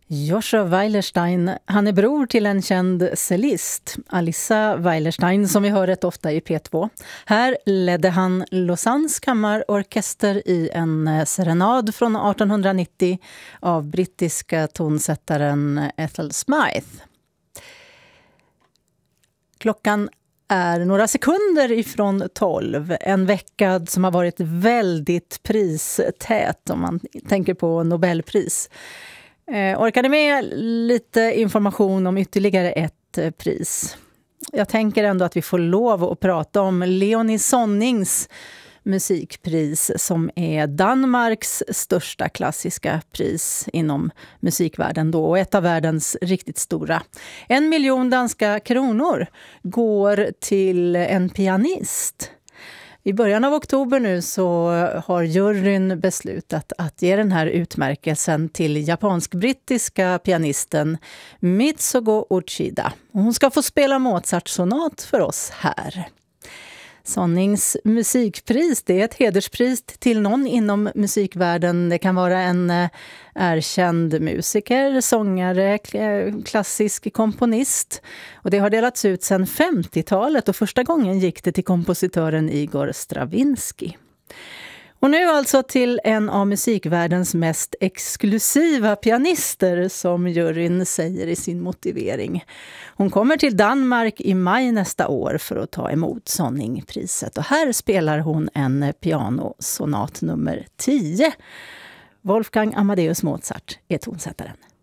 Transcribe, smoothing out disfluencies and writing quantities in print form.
Joshua Weilerstein, han är bror till en känd cellist, Alissa Weilerstein, som vi hör rätt ofta i P2. Här ledde han Lausannes kammarorkester i en serenad från 1890 av brittiska tonsättaren Ethel Smythe. Klockan är några sekunder ifrån 12. En vecka som har varit väldigt pristät om man tänker på Nobelpris. Orkar ni med lite information om ytterligare ett pris? Jag tänker ändå att vi får lov att prata om Leonie Sonnings musikpris som är Danmarks största klassiska pris inom musikvärlden då, och ett av världens riktigt stora. 1 miljon danska kronor går till en pianist. I början av oktober nu så har juryn beslutat att ge den här utmärkelsen till japansk-brittiska pianisten Mitsugo Uchida. Hon ska få spela Mozart-sonat för oss här. Sonnings musikpris, det är ett hederspris till någon inom musikvärlden. Det kan vara en erkänd musiker, sångare, klassisk komponist. Och det har delats ut sedan 50-talet och första gången gick det till kompositören Igor Stravinsky. Och nu alltså till en av musikvärldens mest exklusiva pianister, som juryn säger i sin motivering. Hon kommer till Danmark i maj nästa år för att ta emot Sonningpriset. Och här spelar hon en pianosonat nummer 10. Wolfgang Amadeus Mozart är tonsättaren.